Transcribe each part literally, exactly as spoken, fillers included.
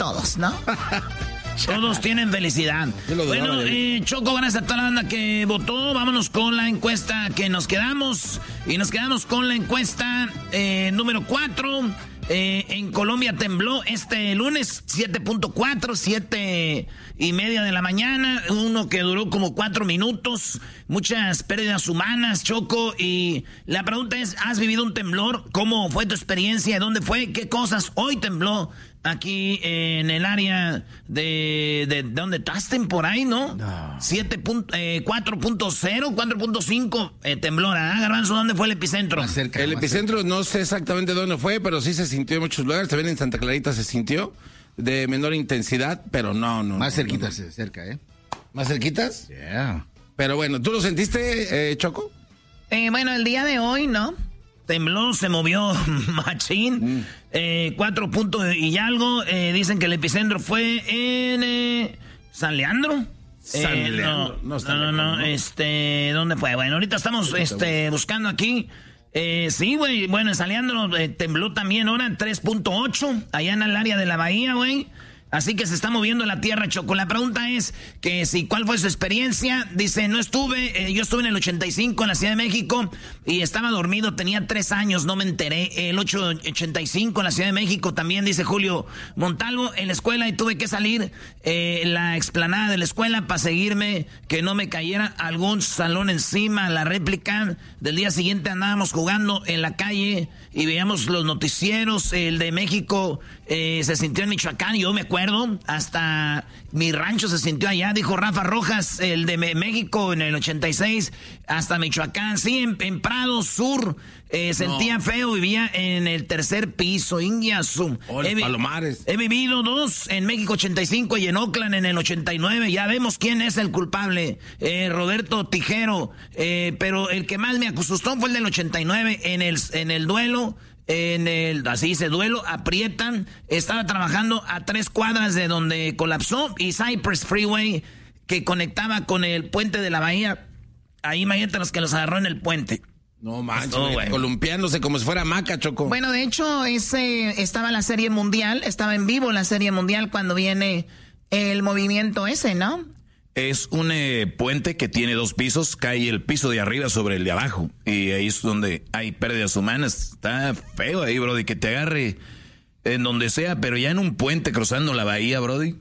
todos, ¿no? Todos tienen felicidad. Bueno, eh, Choco, gracias a toda la banda que votó. Vámonos con la encuesta que nos quedamos. Y nos quedamos con la encuesta eh, número cuatro. Eh, en Colombia tembló este lunes, siete punto cuatro, siete y media de la mañana. Uno que duró como cuatro minutos. Muchas pérdidas humanas, Choco. Y la pregunta es, ¿has vivido un temblor? ¿Cómo fue tu experiencia? ¿Dónde fue? ¿Qué cosas hoy tembló? Aquí en el área de, de, de donde estás, por ahí, ¿no? No. siete punto, eh, cuatro punto cero, cuatro punto cinco eh, temblor. ¿Ah, Garbanzo? ¿Dónde fue el epicentro? Cerca, el epicentro cerca. No sé exactamente dónde fue, pero sí se sintió en muchos lugares. También en Santa Clarita se sintió de menor intensidad, pero no, no. Más no, cerquitas, no, no. cerca, ¿eh? ¿Más cerquitas? Yeah. Pero bueno, ¿tú lo sentiste, eh, Choco? Eh, bueno, el día de hoy, ¿no? Tembló, se movió machín, mm. eh, cuatro puntos y algo. Eh, dicen que el epicentro fue en eh, San Leandro. San eh, Leandro. No, no, no, no, no, este, ¿dónde fue? Bueno, ahorita estamos este, buscando aquí. Eh, sí, güey, bueno, en San Leandro eh, tembló también ahora tres punto ocho, allá en el área de la bahía, güey. Así que se está moviendo la tierra, Choco. La pregunta es que si cuál fue su experiencia. Dice, no estuve, eh, yo estuve en el ochenta y cinco en la Ciudad de México y estaba dormido, tenía tres años, no me enteré. El ochenta y cinco en la Ciudad de México también, dice Julio Montalvo, en la escuela y tuve que salir eh, la explanada de la escuela para seguirme, que no me cayera algún salón encima. La réplica del día siguiente andábamos jugando en la calle y veíamos los noticieros. El de México eh, se sintió en Michoacán, yo me acuerdo. Hasta mi rancho se sintió allá, dijo Rafa Rojas, el de México en el ochenta y seis, hasta Michoacán, sí, en, en Prado Sur, eh, sentía no. feo, vivía en el tercer piso, Ingiasu. Oh, he, Palomares. He vivido dos en México ochenta y cinco y en Oakland en el ochenta y nueve, ya vemos quién es el culpable, eh, Roberto Tijero, eh, pero el que más me asustó fue el del ochenta y nueve, en el, en el duelo. En el, así dice, duelo, aprietan. Estaba trabajando a tres cuadras de donde colapsó y Cypress Freeway, que conectaba con el puente de la bahía. Ahí imagínate los que los agarró en el puente. No manches, oh, columpiándose como si fuera maca, Choco. Bueno, de hecho, ese estaba la Serie Mundial, estaba en vivo la Serie Mundial cuando viene el movimiento ese, ¿no? Es un eh, puente que tiene dos pisos, cae el piso de arriba sobre el de abajo. Y ahí es donde hay pérdidas humanas. Está feo ahí, Brody, que te agarre en donde sea, pero ya en un puente cruzando la bahía, Brody.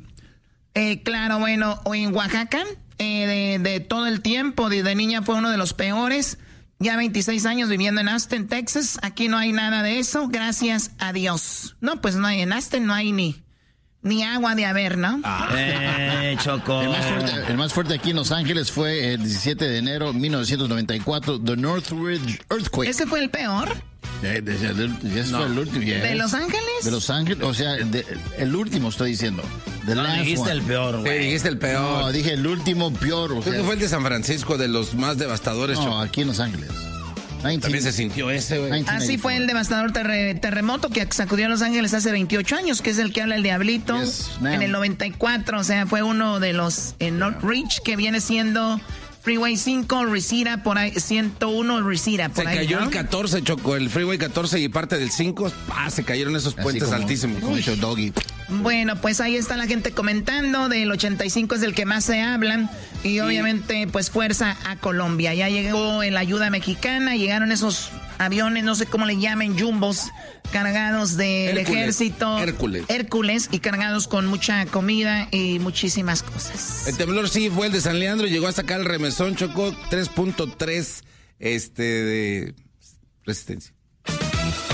Eh, claro, bueno, o en Oaxaca, eh, de, de todo el tiempo, de, de niña fue uno de los peores. Ya veintiséis años viviendo en Austin, Texas. Aquí no hay nada de eso, gracias a Dios. No, pues no hay, en Austin no hay ni... Ni agua de haber, ¿no? Ah. Eh, Choco. El más, fuerte, el más fuerte aquí en Los Ángeles fue el diecisiete de enero de mil novecientos noventa y cuatro, The Northridge Earthquake. ¿Ese fue el peor? De, de, de, de, ese no. fue el último. Yes. ¿De Los Ángeles? De Los Ángeles, o sea, de, el último estoy diciendo. The no, dijiste one. el peor, güey. Sí, dijiste el peor. No, dije el último peor. O Creo sea, que fue el de San Francisco, de los más devastadores. No, Choco. aquí en Los Ángeles. diecinueve También se sintió ese, güey. Así fue el devastador terre terremoto que sacudió a Los Ángeles hace veintiocho años, que es el que habla el Diablito. Yes, en el noventa y cuatro, o sea, fue uno de los en Northridge, que viene siendo Freeway cinco, Reseda, por ahí, ciento uno, Reseda, por se ahí. Se cayó ¿no? el catorce, Choco, el Freeway catorce y parte del cinco, ah, se cayeron esos puentes como, altísimos. Como dicho Doggy. Bueno, pues ahí está la gente comentando, del ochenta y cinco es del que más se hablan, y obviamente pues fuerza a Colombia. Ya llegó la ayuda mexicana, llegaron esos aviones, no sé cómo le llamen, jumbos, cargados del Hércules, ejército. Hércules. Hércules, y cargados con mucha comida y muchísimas cosas. El temblor sí fue el de San Leandro, llegó hasta acá el remesón, Chocó tres punto tres este, de resistencia.